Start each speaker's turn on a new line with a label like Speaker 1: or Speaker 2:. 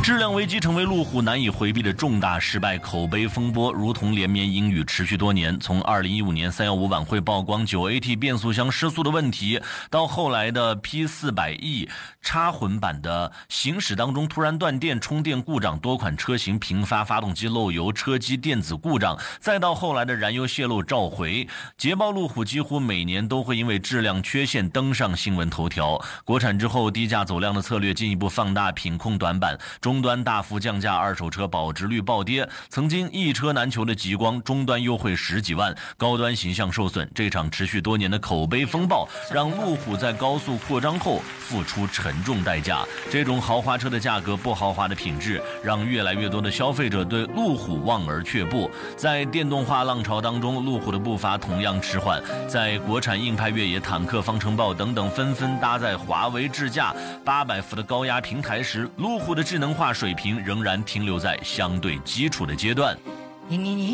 Speaker 1: 质量危机成为路虎难以回避的重大失败，口碑风波如同连绵阴雨持续多年。从2015年315晚会曝光 9AT 变速箱失速的问题，到后来的 P400E 插混版的行驶当中突然断电、充电故障，多款车型频发发动机漏油、车机电子故障，再到后来的燃油泄漏召回，捷豹路虎几乎每年都会因为质量缺陷登上新闻头条。国产之后低价走量的策略进一步放大品控短板，终端大幅降价，二手车保值率暴跌，曾经一车难求的极光终端优惠10几万，高端形象受损。这场持续多年的口碑风暴让路虎在高速扩张后付出沉重代价。这种豪华车的价格不豪华的品质，让越来越多的消费者对路虎望而却步。在电动化浪潮当中，路虎的步伐同样迟缓。在国产硬派越野、坦克、方程豹等等纷纷搭载华为智驾800伏的高压平台时，路虎的智能化水平仍然停留在相对基础的阶段。